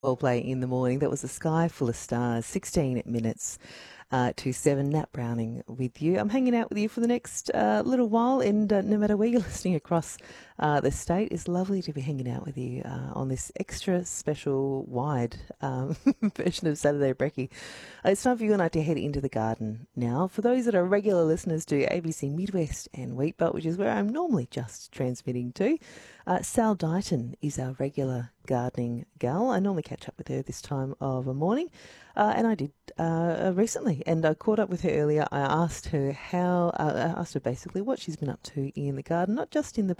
All play in the morning. That was a sky full of stars. 16 minutes to 7. Nat Browning with you. I'm hanging out with you for the next little while, and no matter where you're listening across the state, it's lovely to be hanging out with you on this extra special wide version of Saturday Brekkie. It's time for you and I to head into the garden now. For those that are regular listeners to ABC Midwest and Wheatbelt, which is where I'm normally just transmitting to, Sal Dighton is our regular gardening gal. I normally catch up with her this time of a morning, and I did recently, and I caught up with her earlier. I asked her basically what she's been up to in the garden, not just in the